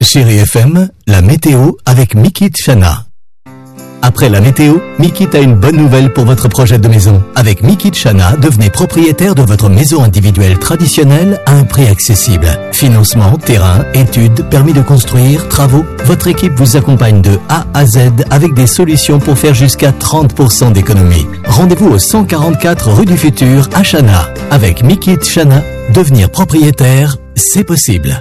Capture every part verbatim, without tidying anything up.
Chérie F M, la météo avec Mikit Chana. Après la météo, Mikit a une bonne nouvelle pour votre projet de maison. Avec Mikit Chana, devenez propriétaire de votre maison individuelle traditionnelle à un prix accessible. Financement, terrain, études, permis de construire, travaux. Votre équipe vous accompagne de A à Z avec des solutions pour faire jusqu'à trente pour cent d'économie. Rendez-vous au cent quarante-quatre rue du Futur à Chana. Avec Mikit Chana, devenir propriétaire, c'est possible.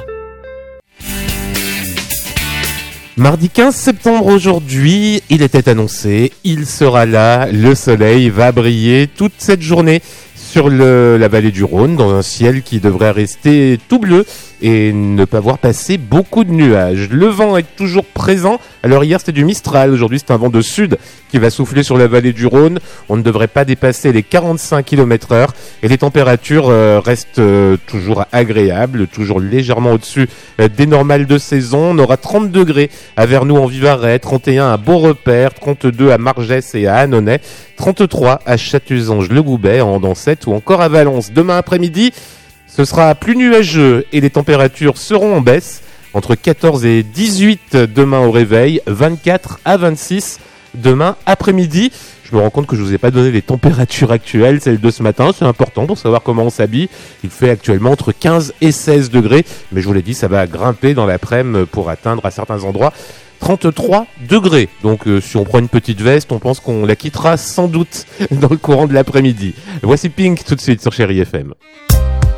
Mardi quinze septembre aujourd'hui, il était annoncé, il sera là, le soleil va briller toute cette journée sur le, la vallée du Rhône, dans un ciel qui devrait rester tout bleu et ne pas voir passer beaucoup de nuages. Le vent est toujours présent. Alors hier c'était du Mistral, aujourd'hui c'est un vent de sud qui va souffler sur la vallée du Rhône. On ne devrait pas dépasser les quarante-cinq kilomètres heure et les températures euh, restent euh, toujours agréables, toujours légèrement au-dessus euh, des normales de saison. On aura trente degrés à Vernoux en Vivarais, trente et un à Beaurepaire, trente-deux à Margès et à Annonay, trente-trois à Chatuzange-le-Goubet, en Dancette ou encore à Valence. Demain après-midi, ce sera plus nuageux et les températures seront en baisse. Entre quatorze et dix-huit demain au réveil, vingt-quatre à vingt-six demain après-midi. Je me rends compte que je vous ai pas donné les températures actuelles, celles de ce matin. C'est important pour savoir comment on s'habille. Il fait actuellement entre quinze et seize degrés. Mais je vous l'ai dit, ça va grimper dans l'après-midi pour atteindre à certains endroits trente-trois degrés. Donc euh, si on prend une petite veste, on pense qu'on la quittera sans doute dans le courant de l'après-midi. Voici Pink tout de suite sur Chérie F M.